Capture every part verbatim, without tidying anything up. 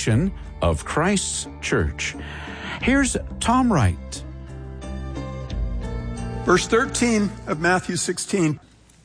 production of Christ's Church. Here's Tom Wright. Verse thirteen of Matthew sixteen.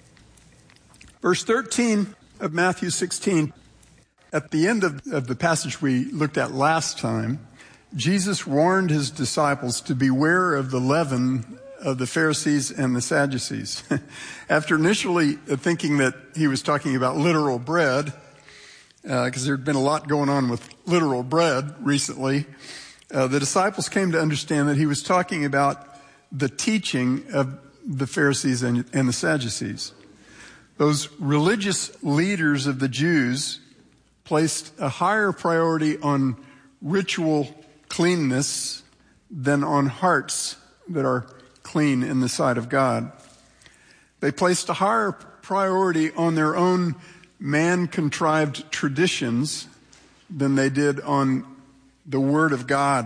Verse thirteen of Matthew sixteen. At the end of, of the passage we looked at last time, Jesus warned his disciples to beware of the leaven of the Pharisees and the Sadducees. After initially thinking that he was talking about literal bread, because uh, there had been a lot going on with literal bread recently, uh, the disciples came to understand that he was talking about the teaching of the Pharisees and, and the Sadducees. Those religious leaders of the Jews placed a higher priority on ritual cleanness than on hearts that are clean in the sight of God. They placed a higher priority on their own man-contrived traditions than they did on the Word of God.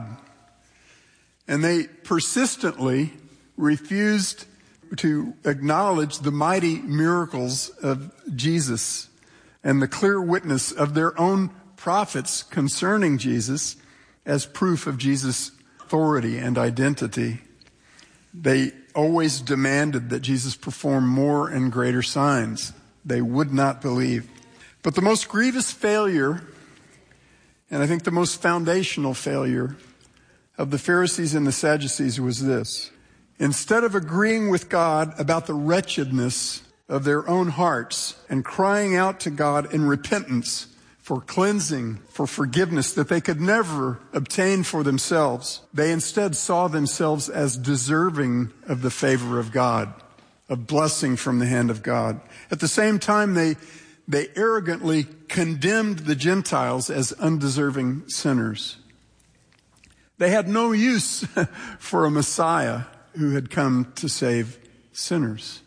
And they persistently refused to acknowledge the mighty miracles of Jesus and the clear witness of their own prophets concerning Jesus as proof of Jesus' authority and identity. They always demanded that Jesus perform more and greater signs. They would not believe. But the most grievous failure, and I think the most foundational failure of the Pharisees and the Sadducees was this. Instead of agreeing with God about the wretchedness of their own hearts and crying out to God in repentance for cleansing, for forgiveness that they could never obtain for themselves, they instead saw themselves as deserving of the favor of God, of blessing from the hand of God. At the same time, they, they arrogantly condemned the Gentiles as undeserving sinners. They had no use for a Messiah who had come to save sinners.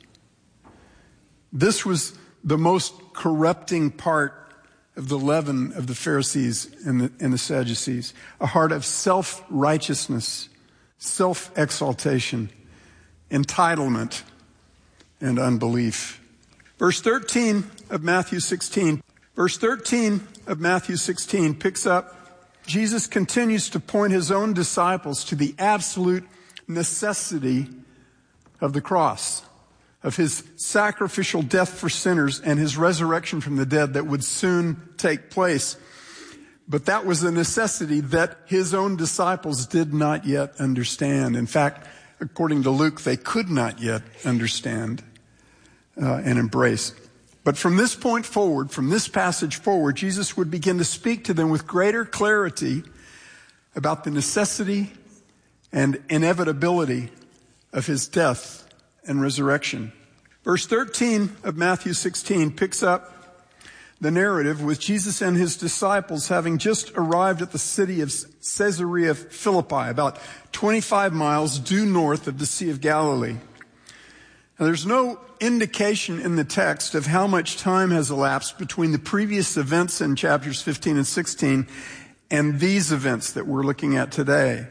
This was the most corrupting part of the leaven of the Pharisees and the, and the Sadducees, a heart of self-righteousness, self-exaltation, entitlement, and unbelief. Verse thirteen of Matthew sixteen. Verse thirteen of Matthew sixteen picks up. Jesus continues to point his own disciples to the absolute necessity of the cross, of his sacrificial death for sinners and his resurrection from the dead that would soon take place. But that was a necessity that his own disciples did not yet understand. In fact, according to Luke, they could not yet understand uh, and embrace. But from this point forward, from this passage forward, Jesus would begin to speak to them with greater clarity about the necessity and inevitability of his death and resurrection. Verse thirteen of Matthew sixteen picks up the narrative with Jesus and his disciples having just arrived at the city of Caesarea Philippi, about twenty-five miles due north of the Sea of Galilee. Now, there's no indication in the text of how much time has elapsed between the previous events in chapters fifteen and sixteen and these events that we're looking at today.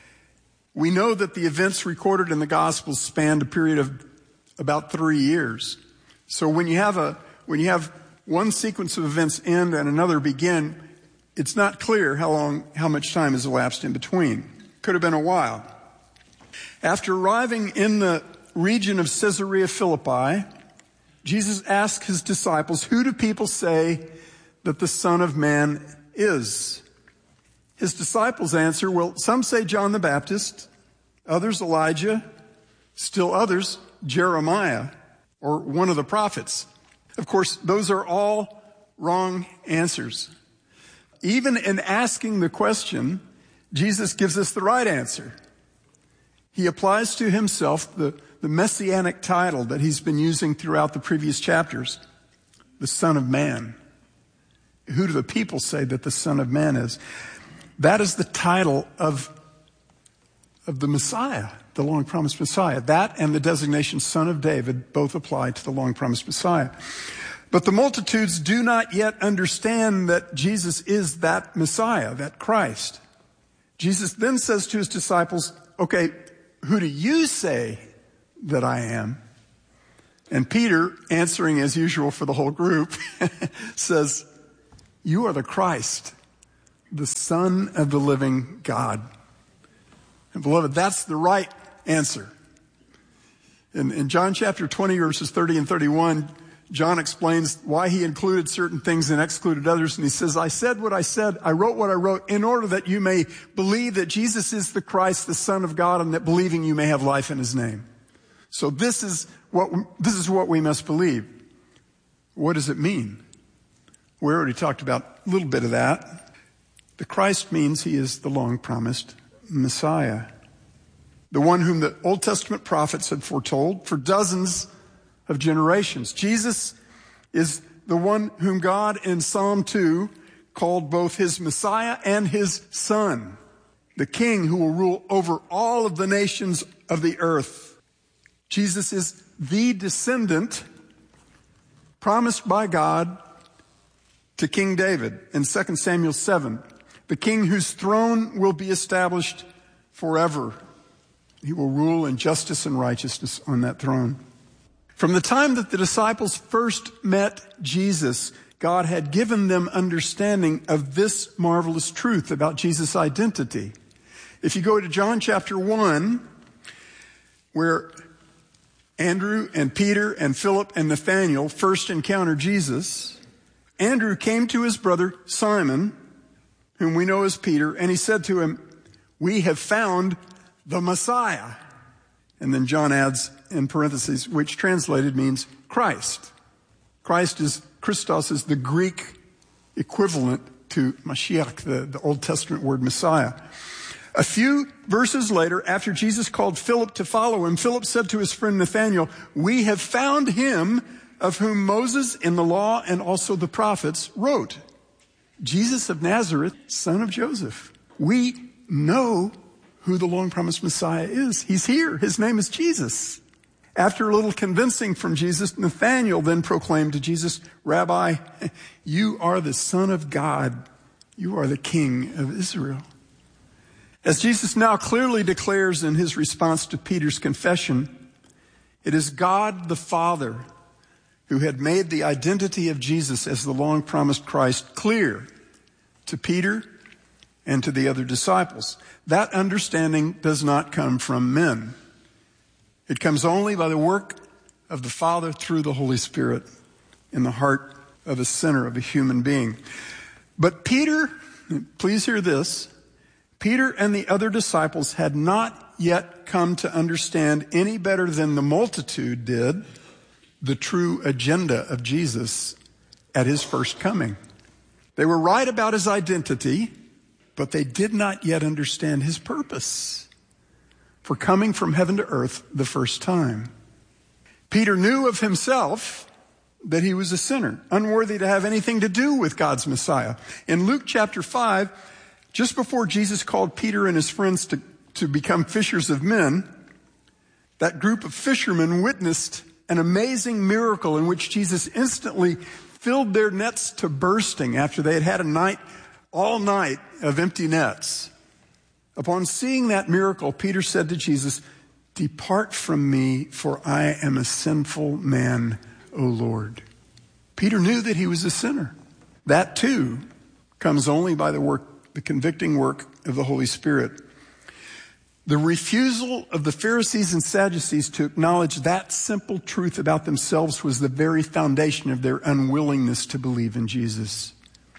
We know that the events recorded in the Gospels spanned a period of about three years. So when you have a when you have one sequence of events end and another begin, it's not clear how long, how much time has elapsed in between. Could have been a while. After arriving in the region of Caesarea Philippi, Jesus asked his disciples, "Who do people say that the Son of Man is?" His disciples answer, well, some say John the Baptist, others Elijah, still others Jeremiah, or one of the prophets. Of course, those are all wrong answers. Even in asking the question, Jesus gives us the right answer. He applies to himself the, the messianic title that he's been using throughout the previous chapters, the Son of Man. Who do the people say that the Son of Man is? That is the title of, of the Messiah, the long-promised Messiah. That and the designation Son of David both apply to the long-promised Messiah. But the multitudes do not yet understand that Jesus is that Messiah, that Christ. Jesus then says to his disciples, okay, who do you say that I am? And Peter, answering as usual for the whole group, says, you are the Christ, the Son of the living God. And beloved, that's the right answer. In, in John chapter twenty, verses thirty and thirty-one, John explains why he included certain things and excluded others. And he says, I said what I said, I wrote what I wrote, in order that you may believe that Jesus is the Christ, the Son of God, and that believing you may have life in his name. So this is what, this is what we must believe. What does it mean? We already talked about a little bit of that. The Christ means he is the long-promised Messiah, the one whom the Old Testament prophets had foretold for dozens of generations. Jesus is the one whom God in Psalm two called both his Messiah and his Son, the King who will rule over all of the nations of the earth. Jesus is the descendant promised by God to King David in Second Samuel seven, the king whose throne will be established forever. He will rule in justice and righteousness on that throne. From the time that the disciples first met Jesus, God had given them understanding of this marvelous truth about Jesus' identity. If you go to John chapter one, where Andrew and Peter and Philip and Nathanael first encounter Jesus, Andrew came to his brother Simon, whom we know as Peter, and he said to him, we have found the Messiah. And then John adds in parentheses, which translated means Christ. Christ is, Christos is the Greek equivalent to Mashiach, the, the Old Testament word Messiah. A few verses later, after Jesus called Philip to follow him, Philip said to his friend Nathanael, we have found him of whom Moses in the law and also the prophets wrote. Jesus of Nazareth, son of Joseph. We know who the long-promised Messiah is. He's here. His name is Jesus. After a little convincing from Jesus, Nathanael then proclaimed to Jesus, Rabbi, you are the Son of God. You are the King of Israel. As Jesus now clearly declares in his response to Peter's confession, it is God the Father who had made the identity of Jesus as the long-promised Christ clear to Peter and to the other disciples. That understanding does not come from men. It comes only by the work of the Father through the Holy Spirit in the heart of a sinner, of a human being. But Peter, please hear this, Peter and the other disciples had not yet come to understand any better than the multitude did the true agenda of Jesus at his first coming. They were right about his identity, but they did not yet understand his purpose for coming from heaven to earth the first time. Peter knew of himself that he was a sinner, unworthy to have anything to do with God's Messiah. In Luke chapter five, just before Jesus called Peter and his friends to, to become fishers of men, that group of fishermen witnessed an amazing miracle in which Jesus instantly filled their nets to bursting after they had had a night, all night of empty nets. Upon seeing that miracle, Peter said to Jesus, depart from me, for I am a sinful man, O Lord. Peter knew that he was a sinner. That too comes only by the work the convicting work of the Holy Spirit. The refusal of the Pharisees and Sadducees to acknowledge that simple truth about themselves was the very foundation of their unwillingness to believe in Jesus.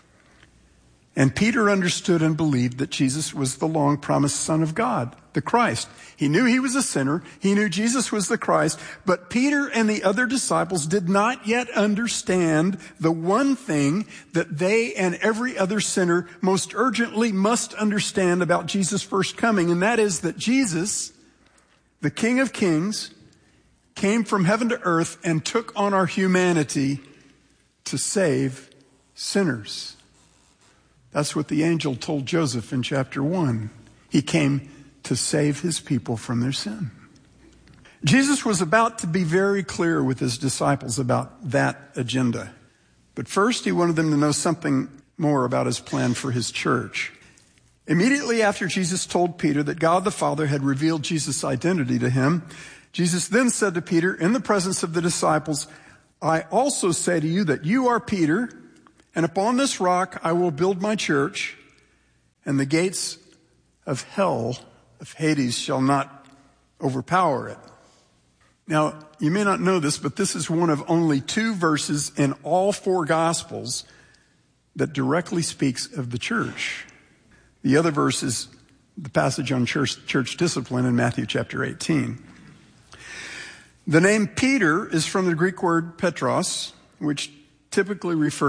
And Peter understood and believed that Jesus was the long-promised Son of God, the Christ. He knew he was a sinner. He knew Jesus was the Christ. But Peter and the other disciples did not yet understand the one thing that they and every other sinner most urgently must understand about Jesus' first coming, and that is that Jesus, the King of Kings, came from heaven to earth and took on our humanity to save sinners. That's what the angel told Joseph in chapter one. He came to save his people from their sin. Jesus was about to be very clear with his disciples about that agenda. But first, he wanted them to know something more about his plan for his church. Immediately after Jesus told Peter that God the Father had revealed Jesus' identity to him, Jesus then said to Peter in the presence of the disciples, I also say to you that you are Peter, and upon this rock I will build my church, and the gates of hell, of Hades, shall not overpower it. Now, you may not know this, but this is one of only two verses in all four Gospels that directly speaks of the church. The other verse is the passage on church, church discipline in Matthew chapter eighteen. The name Peter is from the Greek word Petros, which typically refers